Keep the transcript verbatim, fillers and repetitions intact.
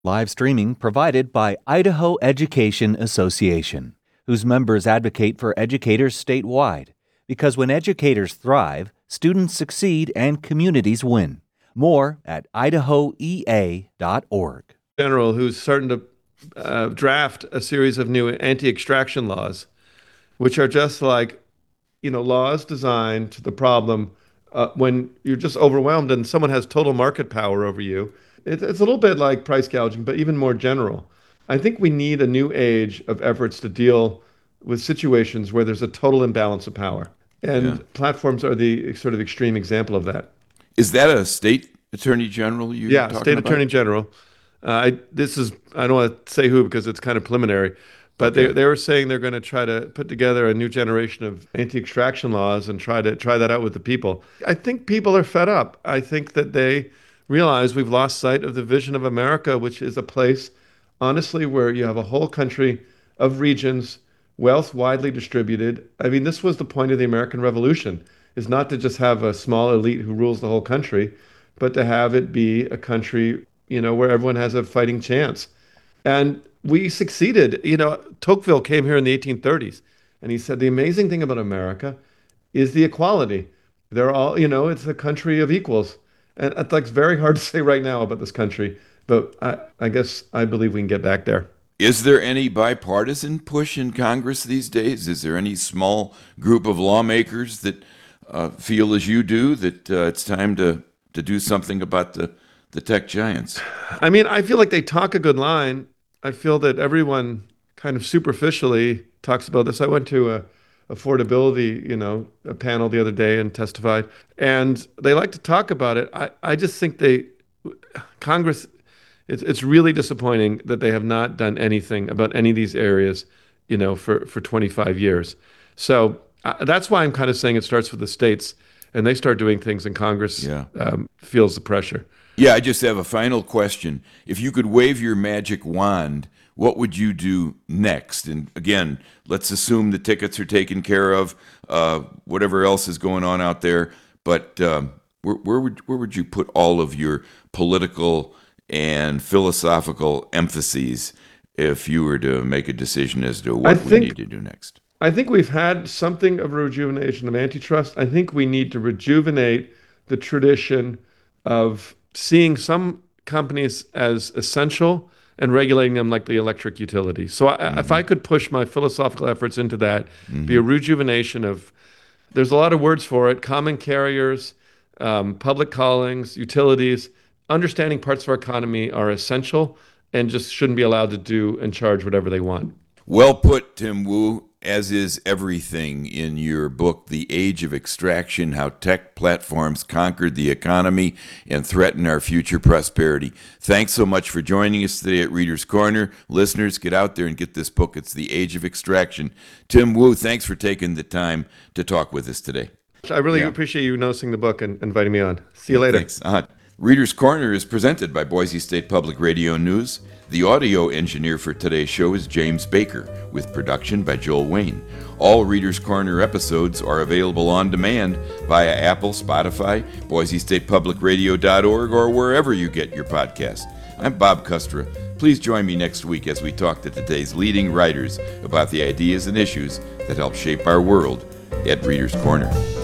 Live streaming provided by Idaho Education Association, whose members advocate for educators statewide. Because when educators thrive, students succeed and communities win. More at idaho e a dot org. General who's starting to uh, draft a series of new anti-extraction laws, which are just like, you know, laws designed to the problem uh, when you're just overwhelmed and someone has total market power over you. It, it's a little bit like price gouging, but even more general. I think we need a new age of efforts to deal with situations where there's a total imbalance of power. And yeah. platforms are the sort of extreme example of that. Is that a state attorney general you're yeah, talking state about? attorney general. Uh, I, this is, I don't want to say who because it's kind of preliminary, but okay. they they were saying they're going to try to put together a new generation of anti-extraction laws and try to try that out with the people. I think people are fed up. I think that they realize we've lost sight of the vision of America, which is a place, honestly, where you have a whole country of regions, wealth widely distributed. I mean, this was the point of the American Revolution, is not to just have a small elite who rules the whole country, but to have it be a country, you know, where everyone has a fighting chance. And we succeeded. You know, Tocqueville came here in the eighteen thirties, and he said, the amazing thing about America is the equality. They're all, you know, it's a country of equals. And it's like very hard to say right now about this country, but I, I guess I believe we can get back there. Is there any bipartisan push in Congress these days? Is there any small group of lawmakers that uh, feel as you do that uh, it's time to, to do something about the, the tech giants? I mean, I feel like they talk a good line. I feel that everyone kind of superficially talks about this. I went to a affordability, you know, a panel the other day and testified, and they like to talk about it. I, I just think they, Congress, it's it's really disappointing that they have not done anything about any of these areas, you know, for, for twenty-five years. So uh, that's why I'm kind of saying it starts with the states, and they start doing things, and Congress yeah. um, feels the pressure. Yeah, I just have a final question. If you could wave your magic wand, what would you do next? And again, let's assume the tickets are taken care of, uh, whatever else is going on out there. But um, where, where would where would you put all of your political and philosophical emphases if you were to make a decision as to what I think, we need to do next? I think we've had something of a rejuvenation of antitrust. I think we need to rejuvenate the tradition of seeing some companies as essential and regulating them like the electric utility. So I, mm-hmm. if I could push my philosophical efforts into that, mm-hmm. be a rejuvenation of, there's a lot of words for it, common carriers, um, public callings, utilities, understanding parts of our economy are essential and just shouldn't be allowed to do and charge whatever they want. Well put, Tim Wu, as is everything in your book, The Age of Extraction, How Tech Platforms Conquered the Economy and Threaten Our Future Prosperity. Thanks so much for joining us today at Reader's Corner. Listeners, get out there and get this book. It's The Age of Extraction. Tim Wu, thanks for taking the time to talk with us today. I really yeah. appreciate you noticing the book and inviting me on. See you later. Thanks. Uh-huh. Reader's Corner is presented by Boise State Public Radio News. The audio engineer for today's show is James Baker, with production by Joel Wayne. All Reader's Corner episodes are available on demand via Apple, Spotify, Boise State Public Radio dot org, or wherever you get your podcast. I'm Bob Kustra. Please join me next week as we talk to today's leading writers about the ideas and issues that help shape our world at Reader's Corner.